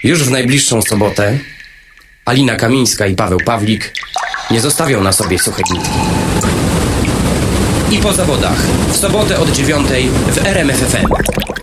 Już w najbliższą sobotę Alina Kamińska i Paweł Pawlik nie zostawią na sobie suchej nitki. I po zawodach w sobotę od 9:00 w RMF FM.